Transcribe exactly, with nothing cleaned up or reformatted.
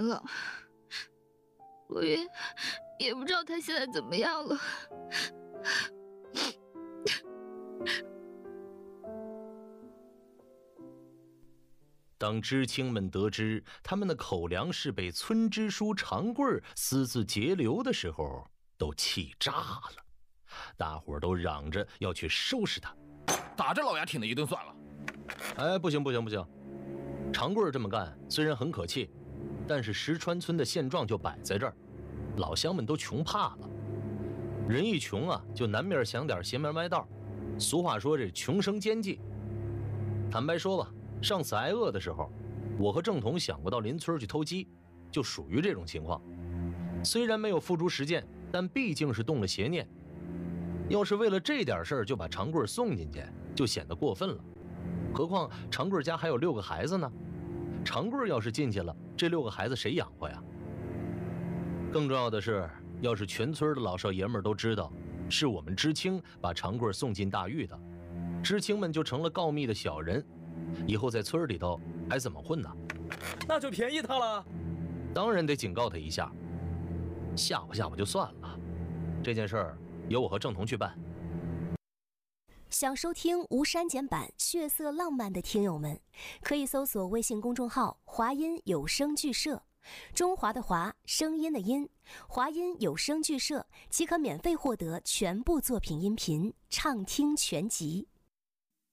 了，我也也不知道他现在怎么样了。 当知青们得知他们的口粮是被村支书长贵私自截留的时候，都气炸了。大伙都嚷着要去收拾他， 打着老牙挺的一顿算了。 哎，不行不行不行！长贵这么干虽然很可气，但是石川村的现状就摆在这儿，老乡们都穷怕了。人一穷啊，就难免想点邪门歪道。俗话说这穷生奸计。坦白说吧，上次挨饿的时候，我和郑彤想过到邻村去偷鸡，就属于这种情况。虽然没有付诸实践，但毕竟是动了邪念。要是为了这点事儿就把长贵送进去，就显得过分了。何况长贵家还有六个孩子呢，长贵要是进去了，这六个孩子谁养活呀？更重要的是，要是全村的老少爷们都知道是我们知青把长贵送进大狱的，知青们就成了告密的小人，以后在村里头还怎么混呢？ 那就便宜他了。 当然得警告他一下，吓唬吓唬就算了，这件事儿由我和郑彤去办。 想收听无删减版血色浪漫的听友们，可以搜索微信公众号华音有声剧社，中华的华，声音的音，华音有声剧社即可免费获得全部作品音频畅听全集。